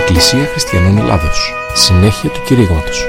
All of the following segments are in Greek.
Εκκλησία Χριστιανών Ελλάδος. Συνέχεια του κηρύγματος.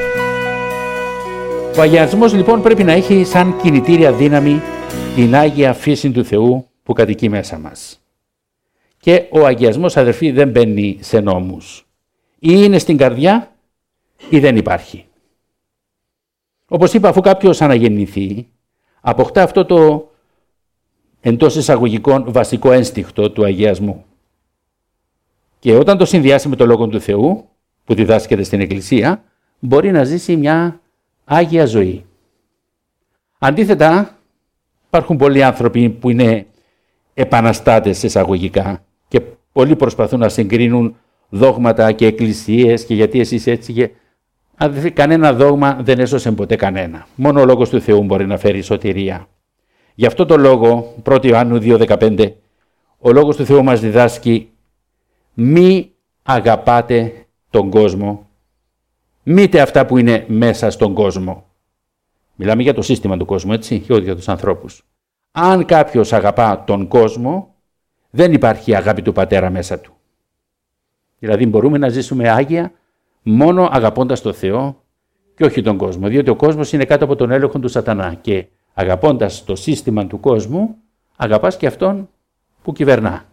Ο αγιασμός λοιπόν πρέπει να έχει σαν κινητήρια δύναμη την Άγια φύση του Θεού που κατοικεί μέσα μας. Και ο αγιασμός, αδερφοί, δεν μπαίνει σε νόμους. Ή είναι στην καρδιά ή δεν υπάρχει. Όπως είπα, αφού κάποιος αναγεννηθεί, αποκτά αυτό το εντός εισαγωγικών βασικό ένστικτο του αγιασμού. Και όταν το συνδυάσει με το Λόγο του Θεού, που διδάσκεται στην Εκκλησία, μπορεί να ζήσει μια Άγια ζωή. Αντίθετα, υπάρχουν πολλοί άνθρωποι που είναι επαναστάτες εισαγωγικά και πολλοί προσπαθούν να συγκρίνουν δόγματα και εκκλησίες και γιατί εσείς έτσι και... Κανένα δόγμα δεν έσωσε ποτέ κανένα. Μόνο ο Λόγος του Θεού μπορεί να φέρει σωτηρία. Γι' αυτό το λόγο, 1 Ιωάννου 2,15, ο Λόγος του Θεού μας διδάσκει μη αγαπάτε τον κόσμο, μήτε αυτά που είναι μέσα στον κόσμο. Μιλάμε για το σύστημα του κόσμου, έτσι, και όχι για τους ανθρώπους. Αν κάποιος αγαπά τον κόσμο, δεν υπάρχει αγάπη του Πατέρα μέσα του. Δηλαδή μπορούμε να ζήσουμε άγια μόνο αγαπώντας τον Θεό και όχι τον κόσμο, διότι ο κόσμος είναι κάτω από τον έλεγχο του σατανά και αγαπώντας το σύστημα του κόσμου, αγαπάς και αυτόν που κυβερνά.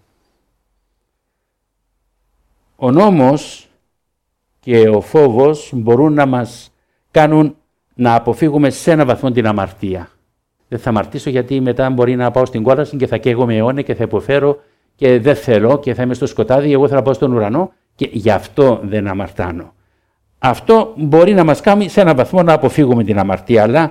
Ο νόμος και ο φόβος μπορούν να μας κάνουν να αποφύγουμε σε ένα βαθμό την αμαρτία. Δεν θα αμαρτήσω γιατί μετά μπορεί να πάω στην κόλαση και θα καίγομαι αιώνια και θα υποφέρω και δεν θέλω και θα είμαι στο σκοτάδι, εγώ θα πάω στον ουρανό και γι' αυτό δεν αμαρτάνω. Αυτό μπορεί να μας κάνει σε ένα βαθμό να αποφύγουμε την αμαρτία, αλλά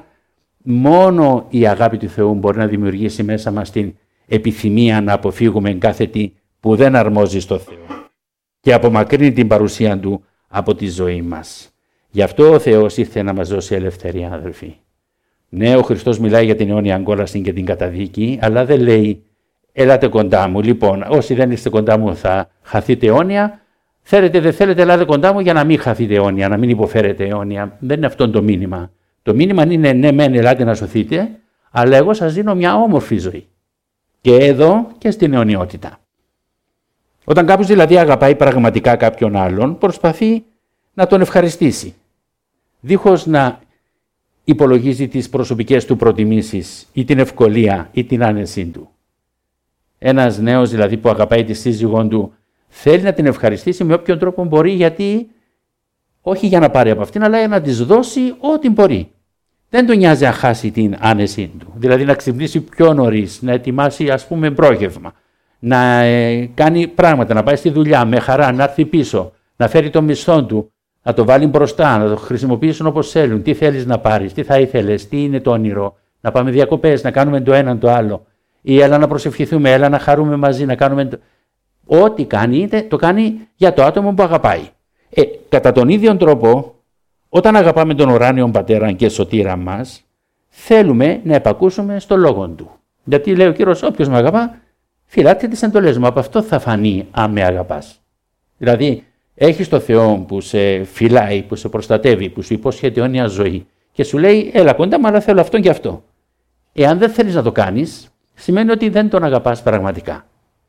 μόνο η αγάπη του Θεού μπορεί να δημιουργήσει μέσα μας την επιθυμία να αποφύγουμε κάθε τι που δεν αρμόζει στο Θεό και απομακρύνει την παρουσία Του από τη ζωή μας. Γι' αυτό ο Θεός ήρθε να μας δώσει ελευθερία, αδελφοί. Ναι, ο Χριστός μιλάει για την αιώνια αγκόλαση και την καταδίκη, αλλά δεν λέει «Έλατε κοντά μου». Λοιπόν, όσοι δεν είστε κοντά μου θα χαθείτε αιώνια. Θέλετε, δεν θέλετε, ελάτε κοντά μου για να μην χαθείτε αιώνια, να μην υποφέρετε αιώνια. Δεν είναι αυτό το μήνυμα. Το μήνυμα είναι ναι, μεν, ελάτε να σωθείτε, αλλά εγώ σας δίνω μια όμορφη ζωή. Και εδώ και στην αιωνιότητα. Όταν κάποιος δηλαδή αγαπάει πραγματικά κάποιον άλλον, προσπαθεί να τον ευχαριστήσει, δίχως να υπολογίζει τις προσωπικές του προτιμήσεις ή την ευκολία ή την άνεσή του. Ένας νέος δηλαδή που αγαπάει τη σύζυγον του θέλει να την ευχαριστήσει με όποιον τρόπο μπορεί, γιατί όχι για να πάρει από αυτήν, αλλά για να της δώσει ό,τι μπορεί. Δεν τον νοιάζει να χάσει την άνεσή του, δηλαδή να ξυπνήσει πιο νωρίς, να ετοιμάσει ας πούμε πρόγευμα, να κάνει πράγματα, να πάει στη δουλειά με χαρά, να έρθει πίσω, να φέρει το μισθό του, να το βάλει μπροστά, να το χρησιμοποιήσουν όπως θέλουν. Τι θέλεις να πάρεις, τι θα ήθελες, τι είναι το όνειρο, να πάμε διακοπές, να κάνουμε το έναν το άλλο, ή έλα να προσευχηθούμε, έλα να χαρούμε μαζί, να κάνουμε. Ό,τι κάνει, το κάνει για το άτομο που αγαπάει. Κατά τον ίδιο τρόπο, όταν αγαπάμε τον ουράνιο Πατέρα και σωτήρα μας, θέλουμε να επακούσουμε στο λόγο Του. Γιατί λέει ο Κύριος, όποιος με αγαπά, φυλάττει τις εντολές μου. Από αυτό θα φανεί αν με αγαπάς. Δηλαδή, έχεις το Θεό που σε φυλάει, που σε προστατεύει, που σου υπόσχεται αιώνια ζωή και σου λέει, έλα κοντά μου, αλλά θέλω αυτό και αυτό. Εάν δεν θέλεις να το κάνεις, σημαίνει ότι δεν τον αγαπάς πραγματικά.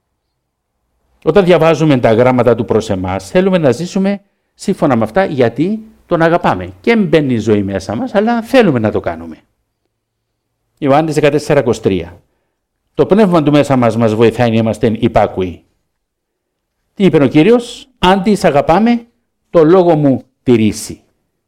Όταν διαβάζουμε τα γράμματα Του προς εμάς, θέλουμε να ζήσουμε σύμφωνα με αυτά, γιατί τον αγαπάμε. Και μπαίνει η ζωή μέσα μας, αλλά θέλουμε να το κάνουμε. Ιωάννης 14,23. Το πνεύμα του μέσα μας μας βοηθάει να είμαστε υπάκουοι. Τι είπε ο Κύριος? Αν τις αγαπάμε, το λόγο μου τηρήσει.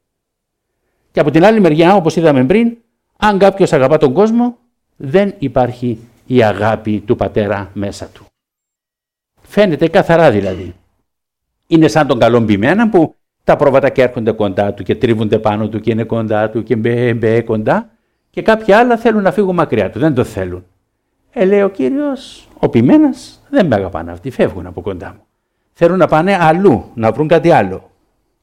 Και από την άλλη μεριά, όπως είδαμε πριν, αν κάποιος αγαπά τον κόσμο, δεν υπάρχει η αγάπη του Πατέρα μέσα του. Φαίνεται καθαρά δηλαδή. Είναι σαν τον καλόν ποιμένα που τα πρόβατα έρχονται κοντά του και τρίβονται πάνω του και είναι κοντά του και μπε κοντά και κάποια άλλα θέλουν να φύγουν μακριά του, δεν το θέλουν. Λέει ο Κύριος, ο ποιμένας δεν με αγαπάνε αυτοί, φεύγουν από κοντά μου. Θέλουν να πάνε αλλού, να βρουν κάτι άλλο.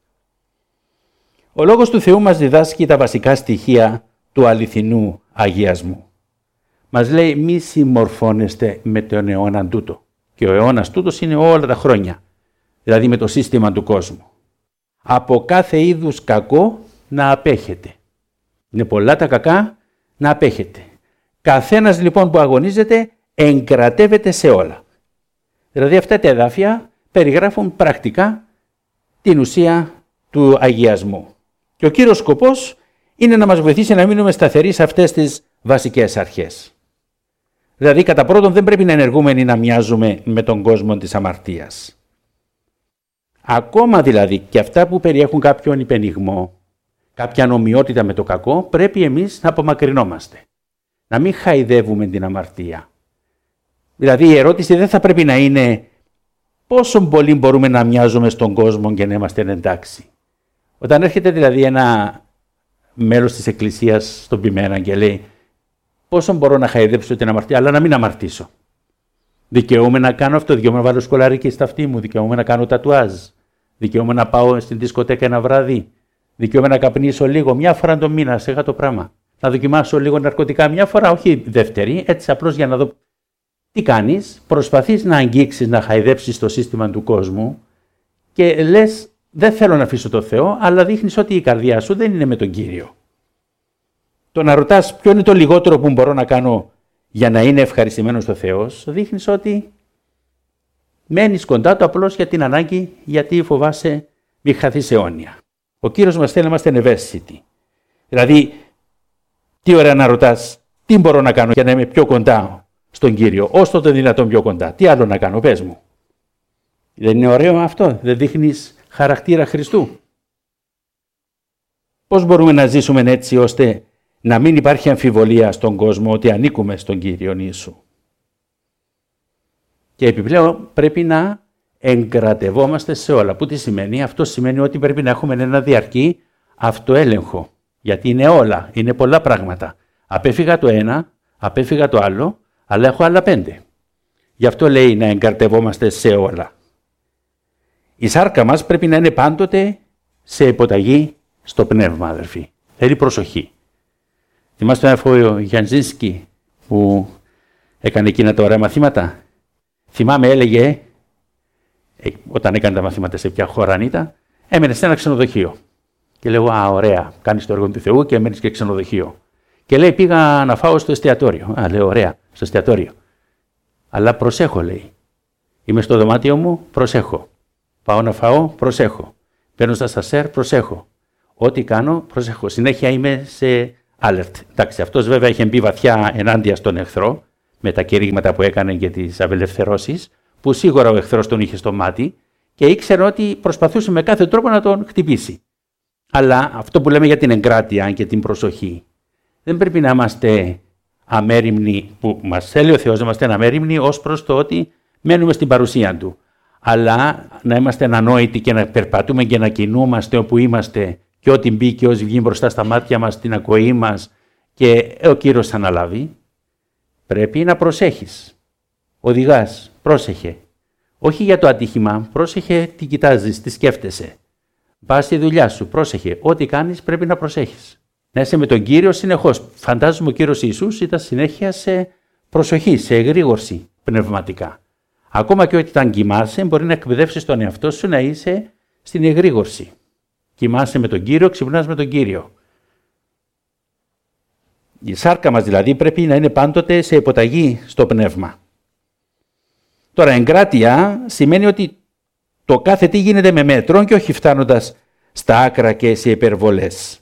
Ο Λόγος του Θεού μας διδάσκει τα βασικά στοιχεία του αληθινού αγιασμού. Μας λέει μη συμμορφώνεστε με τον αιώνα τούτο. Και ο αιώνας τούτος είναι όλα τα χρόνια, δηλαδή με το σύστημα του κόσμου. Από κάθε είδους κακό να απέχετε. Είναι πολλά τα κακά, να απέχετε. Καθένας λοιπόν που αγωνίζεται εγκρατεύεται σε όλα. Δηλαδή αυτά τα εδάφια περιγράφουν πρακτικά την ουσία του αγιασμού. Και ο κύριος σκοπός είναι να μας βοηθήσει να μείνουμε σταθεροί σε αυτές τις βασικές αρχές. Δηλαδή, κατά πρώτον, δεν πρέπει να ενεργούμε ή να μοιάζουμε με τον κόσμο της αμαρτίας. Ακόμα δηλαδή και αυτά που περιέχουν κάποιον υπενιγμό, κάποια νομιότητα με το κακό, πρέπει εμείς να απομακρυνόμαστε. Να μην χαϊδεύουμε την αμαρτία. Δηλαδή, η ερώτηση δεν θα πρέπει να είναι πόσο πολύ μπορούμε να μοιάζουμε στον κόσμο και να είμαστε εντάξει. Όταν έρχεται δηλαδή ένα μέλος της Εκκλησίας στον ποιμένα και λέει πόσο μπορώ να χαϊδέψω την αμαρτία, αλλά να μην αμαρτήσω. Δικαιούμαι να κάνω αυτό, δικαιούμαι να βάλω σκολαρίκι στα αυτή μου, δικαιούμαι να κάνω τατουάζ, δικαιούμαι να πάω στην δισκοτέκα ένα βράδυ, δικαιούμαι να καπνίσω λίγο, μια φορά το μήνα, σε το πράγμα. Να δοκιμάσω λίγο ναρκωτικά μια φορά, όχι δεύτερη, έτσι απλώς για να δω τι κάνεις. Προσπαθείς να αγγίξεις, να χαϊδέψεις το σύστημα του κόσμου και λες δεν θέλω να αφήσω το Θεό, αλλά δείχνεις ότι η καρδιά σου δεν είναι με τον Κύριο. Το να ρωτάς ποιο είναι το λιγότερο που μπορώ να κάνω για να είναι ευχαριστημένος ο Θεός, δείχνεις ότι μένεις κοντά του απλώς για την ανάγκη, γιατί φοβάσαι μη χαθείς αιώνια. Ο Κύριος μας θέλει να είμαστε ευαίσθητοι. Δηλαδή, τι ωραία να ρωτάς, τι μπορώ να κάνω για να είμαι πιο κοντά στον Κύριο, όσο το δυνατόν πιο κοντά. Τι άλλο να κάνω, πες μου. Δεν είναι ωραίο αυτό, δεν δείχνεις χαρακτήρα Χριστού. Πώς μπορούμε να ζήσουμε έτσι ώστε να μην υπάρχει αμφιβολία στον κόσμο ότι ανήκουμε στον Κύριο Ιησού. Και επιπλέον πρέπει να εγκρατευόμαστε σε όλα. Πού τι σημαίνει? Αυτό σημαίνει ότι πρέπει να έχουμε ένα διαρκή αυτοέλεγχο. Γιατί είναι όλα, είναι πολλά πράγματα. Απέφυγα το ένα, απέφυγα το άλλο, αλλά έχω άλλα 5. Γι' αυτό λέει να εγκρατευόμαστε σε όλα. Η σάρκα μας πρέπει να είναι πάντοτε σε υποταγή στο πνεύμα, αδερφοί. Θέλει προσοχή. Θυμάστε τον αδερφό Γιαντζίνσκι που έκανε εκείνα τα ωραία μαθήματα? Θυμάμαι, έλεγε, όταν έκανε τα μαθήματα σε ποια χώρα αν ήταν, έμενε σε ένα ξενοδοχείο. Και λέω, ωραία, κάνεις το έργο του Θεού και έμενες και ξενοδοχείο. Και λέει, πήγα να φάω στο εστιατόριο. Λέω, ωραία, στο εστιατόριο. Αλλά προσέχω, λέει. Είμαι στο δωμάτιο μου, προσέχω. Πάω να φάω, προσέχω. Παίρνω στα σασέρ, προσέχω. Ό,τι κάνω, προσέχω. Συνέχεια είμαι σε alert. Εντάξει, αυτός βέβαια είχε μπει βαθιά ενάντια στον εχθρό, με τα κηρύγματα που έκανε και τις απελευθερώσεις, που σίγουρα ο εχθρός τον είχε στο μάτι και ήξερε ότι προσπαθούσε με κάθε τρόπο να τον χτυπήσει. Αλλά αυτό που λέμε για την εγκράτεια και την προσοχή, δεν πρέπει να είμαστε αμέριμνοι, που μας θέλει ο Θεός να είμαστε αμέριμνοι ως προς το ότι μένουμε στην παρουσία Του. Αλλά να είμαστε ανανόητοι και να περπατούμε και να κινούμαστε όπου είμαστε και ό,τι μπει και ό,τι βγει μπροστά στα μάτια μας, την ακοή μας και ο Κύριος θα αναλάβει. Πρέπει να προσέχεις. Οδηγάς, πρόσεχε. Όχι για το ατύχημα, πρόσεχε τι κοιτάζεις, τι σκέφτεσαι. Πας στη δουλειά σου, πρόσεχε. Ό,τι κάνεις πρέπει να προσέχεις. Να είσαι με τον Κύριο συνεχώς. Φαντάζομαι ο Κύριος Ιησούς ήταν συνέχεια σε προσοχή, σε εγρήγορση πνευματικά. Ακόμα και όταν κοιμάσαι, μπορεί να εκπαιδεύσεις τον εαυτό σου να είσαι στην εγρήγορση. Κοιμάσαι με τον Κύριο, ξυπνάς με τον Κύριο. Η σάρκα μας δηλαδή πρέπει να είναι πάντοτε σε υποταγή στο πνεύμα. Τώρα, εγκράτεια σημαίνει ότι το κάθε τι γίνεται με μέτρο και όχι φτάνοντας στα άκρα και σε υπερβολές.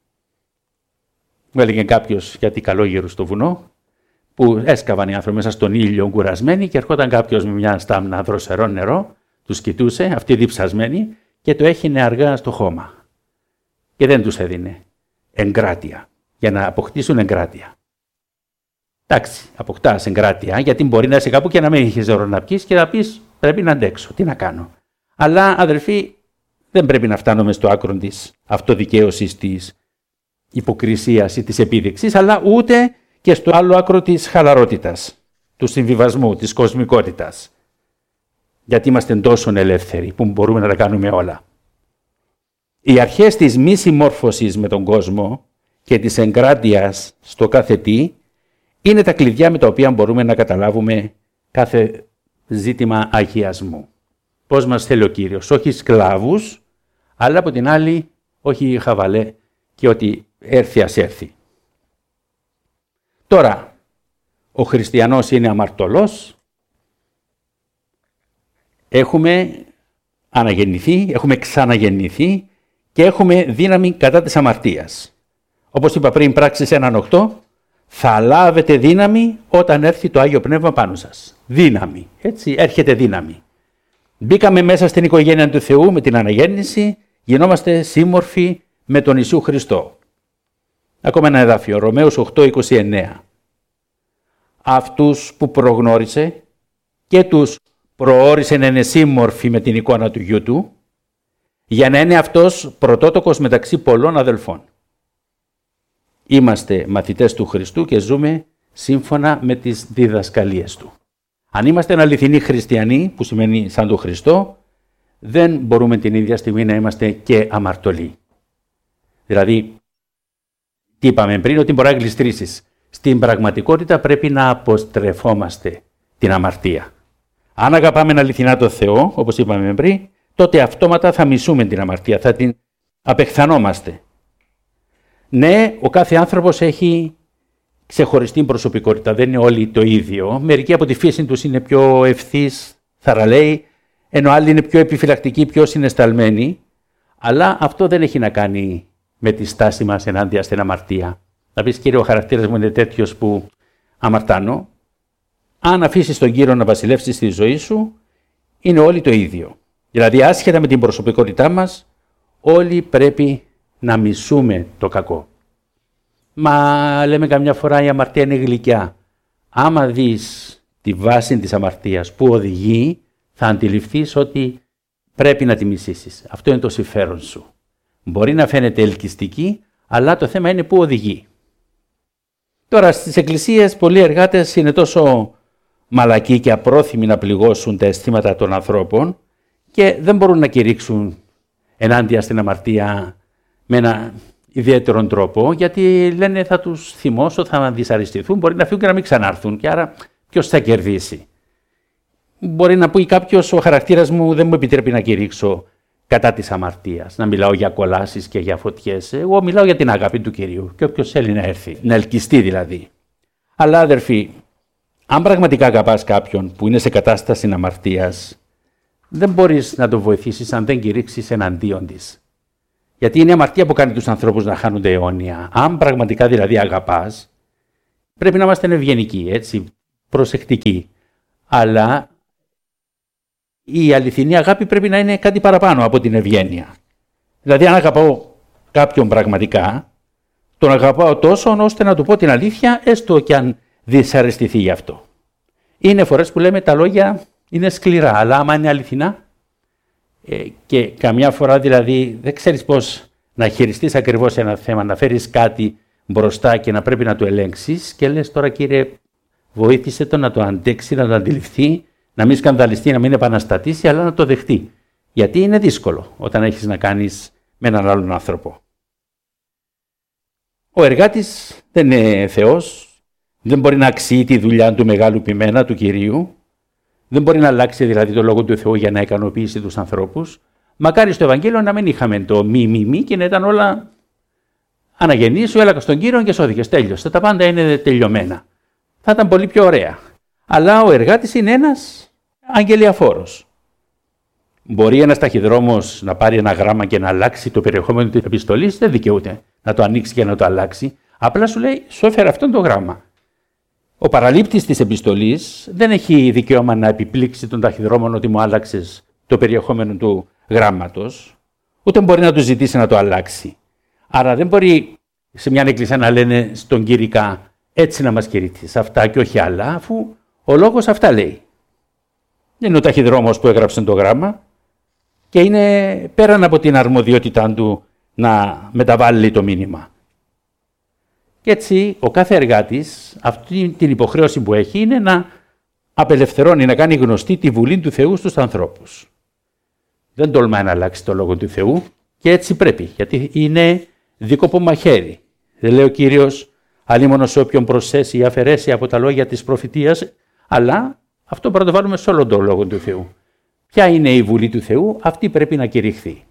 Μου έλεγε κάποιος γιατί καλόγερου στο βουνό, που έσκαβαν οι άνθρωποι μέσα στον ήλιο κουρασμένοι και ερχόταν κάποιος με μια στάμνα δροσερό νερό, τους κοιτούσε, αυτοί διψασμένοι, και το έχινε αργά στο χώμα. Και δεν τους έδινε εγκράτεια, για να αποκτήσουν εγκράτεια. Εντάξει, αποκτάς εγκράτεια, γιατί μπορεί να είσαι κάπου και να μην έχεις νερό να πιεις και να πεις πρέπει να αντέξω, τι να κάνω. Αλλά αδερφοί, δεν πρέπει να φτάνουμε στο άκρο της αυτοδικαίωσης, της υποκρισίας ή της επίδειξης, αλλά ούτε και στο άλλο άκρο της χαλαρότητας, του συμβιβασμού, της κοσμικότητας. Γιατί είμαστε τόσο ελεύθεροι που μπορούμε να τα κάνουμε όλα. Οι αρχές της μη συμμόρφωσης με τον κόσμο και της εγκράτειας στο κάθε τι είναι τα κλειδιά με τα οποία μπορούμε να καταλάβουμε κάθε ζήτημα αγιασμού. Πώς μας θέλει ο Κύριος, όχι σκλάβους, αλλά από την άλλη όχι χαβαλέ και ότι έρθει ας έρθει. Τώρα, ο χριστιανός είναι αμαρτωλός. Έχουμε αναγεννηθεί, έχουμε ξαναγεννηθεί και έχουμε δύναμη κατά της αμαρτίας. Όπως είπα πριν, πράξεις 1:8, θα λάβετε δύναμη όταν έρθει το Άγιο Πνεύμα πάνω σας. Δύναμη, έτσι, έρχεται δύναμη. Μπήκαμε μέσα στην οικογένεια του Θεού με την αναγέννηση, γινόμαστε σύμμορφοι με τον Ιησού Χριστό. Ακόμα ένα εδάφιο, Ρωμαίους 8:29. Αυτούς που προγνώρισε και τους προόρισε να είναι σύμμορφοι με την εικόνα του Γιού Του, για να είναι αυτός πρωτότοκος μεταξύ πολλών αδελφών. Είμαστε μαθητές του Χριστού και ζούμε σύμφωνα με τις διδασκαλίες Του. Αν είμαστε αληθινοί χριστιανοί, που σημαίνει σαν τον Χριστό, δεν μπορούμε την ίδια στιγμή να είμαστε και αμαρτωλοί. Δηλαδή, τι είπαμε πριν, ότι μπορεί να γλιστρήσεις. Στην πραγματικότητα πρέπει να αποστρεφόμαστε την αμαρτία. Αν αγαπάμε αληθινά τον Θεό, όπως είπαμε πριν, τότε αυτόματα θα μισούμε την αμαρτία, θα την απεχθανόμαστε. Ναι, ο κάθε άνθρωπος έχει ξεχωριστή προσωπικότητα, δεν είναι όλοι το ίδιο. Μερικοί από τη φύση τους είναι πιο ευθύς, θαραλέοι, ενώ άλλοι είναι πιο επιφυλακτικοί, πιο συναισθαλμένοι. Αλλά αυτό δεν έχει να κάνει με τη στάση μας ενάντια στην αμαρτία. Να πεις, Κύριε, ο χαρακτήρας μου είναι τέτοιος που αμαρτάνω. Αν αφήσεις τον Κύριο να βασιλεύσει στη ζωή σου, είναι όλοι το ίδιο. Δηλαδή, άσχετα με την προσωπικότητά μας, όλοι πρέπει να μισούμε το κακό. Μα λέμε καμιά φορά η αμαρτία είναι γλυκιά. Άμα δεις τη βάση της αμαρτίας που οδηγεί, θα αντιληφθείς ότι πρέπει να τη μισήσεις. Αυτό είναι το συμφέρον σου. Μπορεί να φαίνεται ελκυστική, αλλά το θέμα είναι που οδηγεί. Τώρα στις εκκλησίες πολλοί εργάτες είναι τόσο μαλακοί και απρόθυμοι να πληγώσουν τα αισθήματα των ανθρώπων και δεν μπορούν να κηρύξουν ενάντια στην αμαρτία με ένα ιδιαίτερον τρόπο, γιατί λένε θα τους θυμώσω, θα δυσαρεστηθούν, μπορεί να φύγουν και να μην ξανάρθουν και άρα ποιος θα κερδίσει. Μπορεί να πει κάποιος, ο χαρακτήρας μου δεν μου επιτρέπει να κηρύξω κατά της αμαρτίας, να μιλάω για κολάσεις και για φωτιές. Εγώ μιλάω για την αγάπη του Κυρίου και όποιος θέλει να έρθει, να ελκυστεί δηλαδή. Αλλά αδερφοί, αν πραγματικά αγαπάς κάποιον που είναι σε κατάσταση αμαρτίας, δεν μπορείς να τον βοηθήσεις αν δεν κηρύξεις εναντίον της. Γιατί είναι η αμαρτία που κάνει τους ανθρώπους να χάνονται αιώνια. Αν πραγματικά δηλαδή αγαπάς, πρέπει να είμαστε ευγενικοί, έτσι, προσεκτικοί. Αλλά η αληθινή αγάπη πρέπει να είναι κάτι παραπάνω από την ευγένεια. Δηλαδή, αν αγαπάω κάποιον πραγματικά, τον αγαπάω τόσο ώστε να του πω την αλήθεια, έστω και αν δυσαρεστηθεί γι' αυτό. Είναι φορές που λέμε τα λόγια είναι σκληρά, αλλά άμα είναι αληθινά, και καμιά φορά δηλαδή δεν ξέρεις πώς να χειριστείς ακριβώς ένα θέμα, να φέρεις κάτι μπροστά και να πρέπει να το ελέγξεις και λες τώρα, Κύριε, βοήθησε το να το αντέξει, να το αντιληφθεί, να μην σκανδαλιστεί, να μην επαναστατήσει, αλλά να το δεχτεί. Γιατί είναι δύσκολο όταν έχεις να κάνεις με έναν άλλον άνθρωπο. Ο εργάτης δεν είναι Θεός, δεν μπορεί να αξιεί τη δουλειά του μεγάλου ποιμένα του Κυρίου, δεν μπορεί να αλλάξει δηλαδή το λόγο του Θεού για να ικανοποιήσει τους ανθρώπους. Μακάρι στο Ευαγγέλιο να μην είχαμε το μη και να ήταν όλα αναγεννήσου, έλακα στον Κύριο και σώθηκες. Τέλειωσε. Τα πάντα είναι τελειωμένα. Θα ήταν πολύ πιο ωραία. Αλλά ο εργάτης είναι ένας αγγελιαφόρος. Μπορεί ένας ταχυδρόμος να πάρει ένα γράμμα και να αλλάξει το περιεχόμενο της επιστολής, δεν δικαιούται να το ανοίξει και να το αλλάξει. Απλά σου λέει, σου έφερε αυτό το γράμμα. Ο παραλήπτης της επιστολής δεν έχει δικαίωμα να επιπλήξει τον ταχυδρόμο ότι μου άλλαξες το περιεχόμενο του γράμματος, ούτε μπορεί να του ζητήσει να το αλλάξει. Άρα δεν μπορεί σε μια εκκλησία να λένε στον κηρυκά έτσι να μας κηρύττεις αυτά και όχι άλλα, αφού ο λόγος αυτά λέει. Δεν είναι ο ταχυδρόμος που έγραψε το γράμμα και είναι πέραν από την αρμοδιότητά του να μεταβάλει το μήνυμα. Και έτσι ο κάθε εργάτης αυτή την υποχρέωση που έχει είναι να απελευθερώνει, να κάνει γνωστή τη βουλή του Θεού στους ανθρώπους. Δεν τολμάει να αλλάξει το λόγο του Θεού και έτσι πρέπει, γιατί είναι δίκοπο μαχαίρι. Δεν λέει ο Κύριος αλίμονο σε όποιον προσθέσει ή αφαιρέσει από τα λόγια της προφητείας, αλλά αυτό πρέπει να το βάλουμε σε όλο τον λόγο του Θεού. Ποια είναι η βουλή του Θεού, αυτή πρέπει να κηρυχθεί.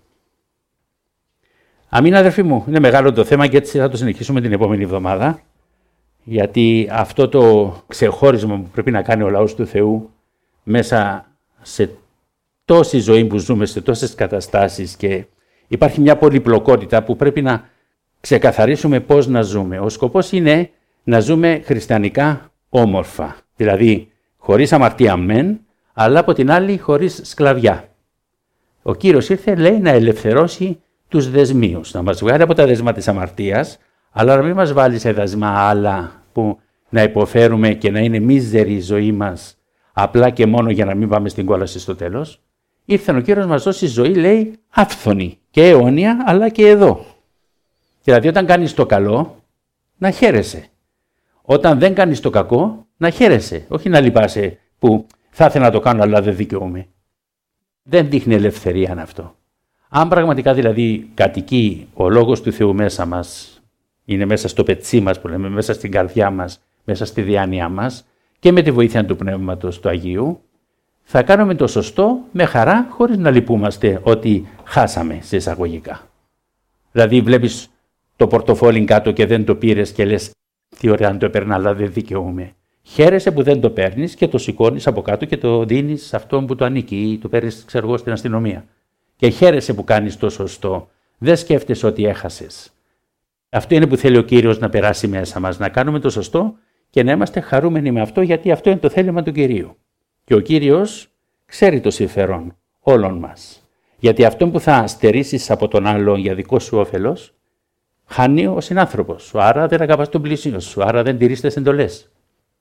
Αμήν, αδερφοί μου, είναι μεγάλο το θέμα και έτσι θα το συνεχίσουμε την επόμενη εβδομάδα, γιατί αυτό το ξεχώρισμα που πρέπει να κάνει ο λαός του Θεού μέσα σε τόση ζωή που ζούμε σε τόσες καταστάσεις και υπάρχει μια πολυπλοκότητα που πρέπει να ξεκαθαρίσουμε πώς να ζούμε. Ο σκοπός είναι να ζούμε χριστιανικά όμορφα, δηλαδή χωρίς αμαρτία μεν, αλλά από την άλλη χωρίς σκλαβιά. Ο Κύριος ήρθε, λέει, να ελευθερώσει τους δεσμίους, να μας βγάλει από τα δεσμά της αμαρτίας, αλλά να μην μας βάλει σε δεσμά άλλα που να υποφέρουμε και να είναι μίζερη η ζωή μας, απλά και μόνο για να μην πάμε στην κόλαση στο τέλος. Ήρθε ο Κύριος να μας δώσει ζωή, λέει, άφθονη και αιώνια, αλλά και εδώ. Δηλαδή όταν κάνεις το καλό, να χαίρεσαι. Όταν δεν κάνεις το κακό, να χαίρεσαι. Όχι να λυπάσαι που θα ήθελα να το κάνω αλλά δεν δικαιούμαι. Δεν δείχνει ελευθερία αυτό. Αν πραγματικά δηλαδή κατοικεί ο Λόγος του Θεού μέσα μας, είναι μέσα στο πετσί μας που λέμε, μέσα στην καρδιά μας, μέσα στη διάνοιά μας και με τη βοήθεια του Πνεύματος του Αγίου, θα κάνουμε το σωστό με χαρά χωρίς να λυπούμαστε ότι χάσαμε σε εισαγωγικά. Δηλαδή βλέπεις το πορτοφόλι κάτω και δεν το πήρες και λες τι ωραία αν το έπαιρνα αλλά δεν δικαιούμαι. Χαίρεσαι που δεν το παίρνεις και το σηκώνεις από κάτω και το δίνεις σε αυτόν που το ανήκει ή το παίρνεις στην αστυνομία. Και χαίρεσαι που κάνεις το σωστό. Δεν σκέφτεσαι ότι έχασες. Αυτό είναι που θέλει ο Κύριος να περάσει μέσα μας, να κάνουμε το σωστό και να είμαστε χαρούμενοι με αυτό, γιατί αυτό είναι το θέλημα του Κυρίου. Και ο Κύριος ξέρει το συμφέρον όλων μας. Γιατί αυτό που θα στερήσεις από τον άλλον για δικό σου όφελος, χάνει ο συνάνθρωπος σου. Άρα δεν αγαπάς τον πλησίον σου, άρα δεν τηρείς τις εντολές.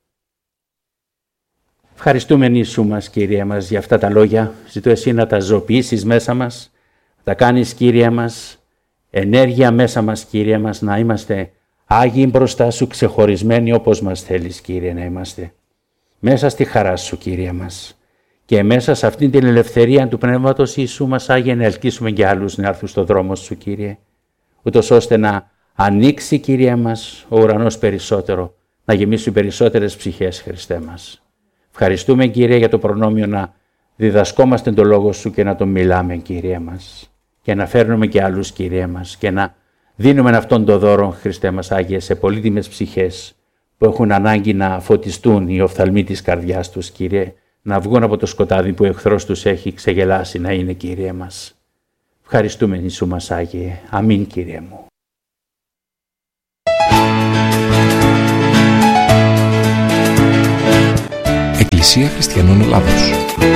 Ευχαριστούμε νήσου μας, Κύριε μας, για αυτά τα λόγια. Ζητώ εσύ να τα ζωοποιήσεις μέσα μας, να τα κάνεις, Κύριε μας, ενέργεια μέσα μας, Κύριε μας, να είμαστε άγιοι μπροστά σου, ξεχωρισμένοι όπως μας θέλεις, Κύριε, να είμαστε. Μέσα στη χαρά σου, Κύριε μας. Και μέσα σε αυτήν την ελευθερία του Πνεύματος Ιησού μας, Άγιε, να ελκύσουμε και άλλους να έρθουν στον δρόμο σου, Κύριε. Ούτως ώστε να ανοίξει, Κύριε μας, ο ουρανός περισσότερο, να γεμίσουν περισσότερες ψυχές, Χριστέ μας. Ευχαριστούμε, Κύριε, για το προνόμιο να διδασκόμαστε τον Λόγο σου και να τον μιλάμε, Κύριε μας. Και να φέρνουμε και άλλους, Κύριε μας, και να δίνουμε αυτόν τον δώρο, Χριστέ μας, Άγιε, σε πολύτιμες ψυχές που έχουν ανάγκη να φωτιστούν οι οφθαλμοί της καρδιάς τους, Κύριε, να βγουν από το σκοτάδι που ο εχθρός τους έχει ξεγελάσει να είναι, Κύριε μας. Ευχαριστούμε, Ιησού μας, Άγιε. Αμήν, Κύριε μου. Εκκλησία Χριστιανών Ελλάδος.